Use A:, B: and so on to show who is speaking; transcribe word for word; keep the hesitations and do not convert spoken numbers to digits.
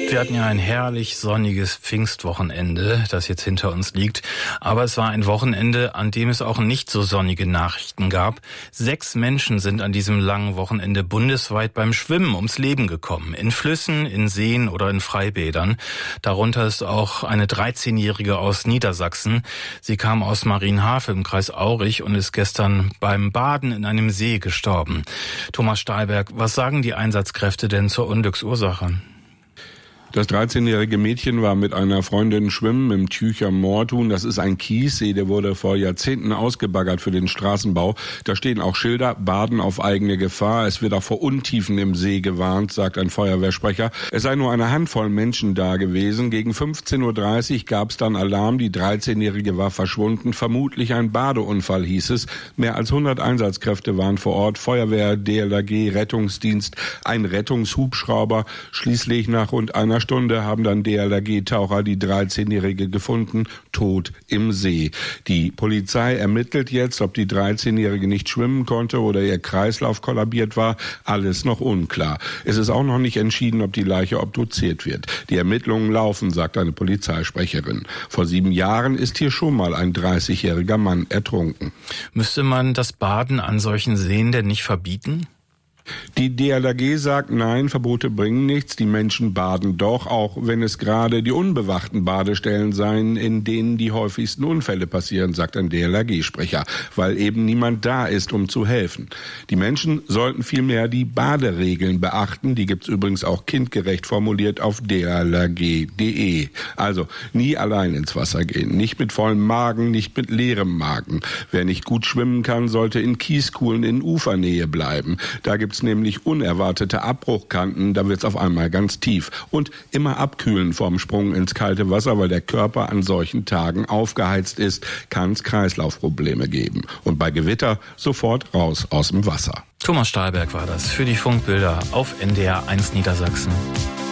A: Wir hatten ja ein herrlich sonniges Pfingstwochenende, das jetzt hinter uns liegt. Aber es war ein Wochenende, an dem es auch nicht so sonnige Nachrichten gab. Sechs Menschen sind an diesem langen Wochenende bundesweit beim Schwimmen ums Leben gekommen. In Flüssen, in Seen oder in Freibädern. Darunter ist auch eine dreizehnjährige aus Niedersachsen. Sie kam aus Marienhafe im Kreis Aurich und ist gestern beim Baden in einem See gestorben. Thomas Stahlberg, was sagen die Einsatzkräfte denn zur Unglücksursache?
B: Das dreizehnjährige Mädchen war mit einer Freundin schwimmen im Tücher Moortun. Das ist ein Kiessee, der wurde vor Jahrzehnten ausgebaggert für den Straßenbau. Da stehen auch Schilder, Baden auf eigene Gefahr. Es wird auch vor Untiefen im See gewarnt, sagt ein Feuerwehrsprecher. Es sei nur eine Handvoll Menschen da gewesen. Gegen fünfzehn Uhr dreißig gab es dann Alarm. Die dreizehnjährige war verschwunden. Vermutlich ein Badeunfall, hieß es. Mehr als hundert Einsatzkräfte waren vor Ort. Feuerwehr, D L R G, Rettungsdienst, ein Rettungshubschrauber. Schließlich nach rund einer Stunde haben dann D L R G-Taucher die dreizehnjährige gefunden, tot im See. Die Polizei ermittelt jetzt, ob die dreizehnjährige nicht schwimmen konnte oder ihr Kreislauf kollabiert war. Alles noch unklar. Es ist auch noch nicht entschieden, ob die Leiche obduziert wird. Die Ermittlungen laufen, sagt eine Polizeisprecherin. Vor sieben Jahren ist hier schon mal ein dreißigjähriger Mann ertrunken.
A: Müsste man das Baden an solchen Seen denn nicht verbieten?
B: Die D L R G sagt, nein, Verbote bringen nichts, die Menschen baden doch, auch wenn es gerade die unbewachten Badestellen seien, in denen die häufigsten Unfälle passieren, sagt ein D L R G-Sprecher, weil eben niemand da ist, um zu helfen. Die Menschen sollten vielmehr die Baderegeln beachten, die gibt's übrigens auch kindgerecht formuliert auf d l r g punkt d e. Also nie allein ins Wasser gehen, nicht mit vollem Magen, nicht mit leerem Magen. Wer nicht gut schwimmen kann, sollte in Kieskuhlen in Ufernähe bleiben. Da gibt's nämlich unerwartete Abbruchkanten, da wird's auf einmal ganz tief. Und immer abkühlen vorm Sprung ins kalte Wasser, weil der Körper an solchen Tagen aufgeheizt ist, kann's Kreislaufprobleme geben. Und bei Gewitter sofort raus aus dem Wasser.
A: Thomas Stahlberg war das für die Funkbilder auf N D R eins Niedersachsen.